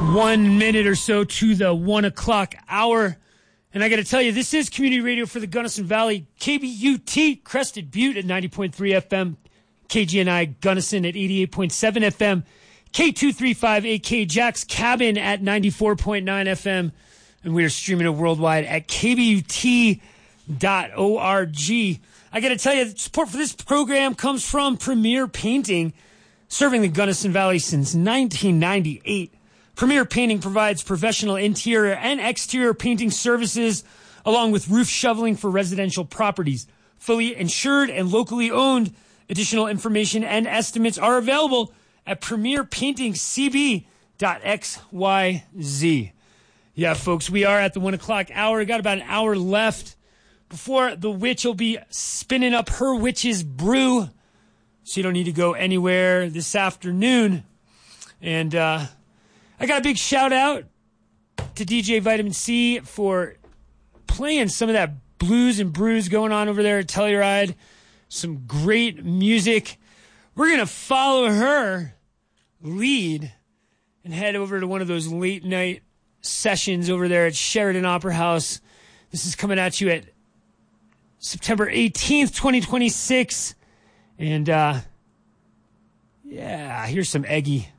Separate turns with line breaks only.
1 minute or so to the 1 o'clock hour. And I got to tell you, this is community radio for the Gunnison Valley. KBUT, Crested Butte at 90.3 FM. KGNI, Gunnison at 88.7 FM. K235 AK Jack's Cabin at 94.9 FM. And we are streaming it worldwide at KBUT.org. I got to tell you, support for this program comes from Premier Painting, serving the Gunnison Valley since 1998. Premier Painting provides professional interior and exterior painting services, along with roof shoveling for residential properties. Fully insured and locally owned. Additional information and estimates are available at premierpaintingcb.xyz. Yeah, folks, we are at the 1 o'clock hour. We got about an hour left before the witch will be spinning up her witch's brew. So you don't need to go anywhere this afternoon. And I got a big shout out to DJ Vitamin C for playing some of that blues and brews going on over there at Telluride. Some great music. We're going to follow her lead and head over to one of those late night sessions over there at Sheridan Opera House. This is coming at you at September 18th, 2026. And yeah, here's some Eggy.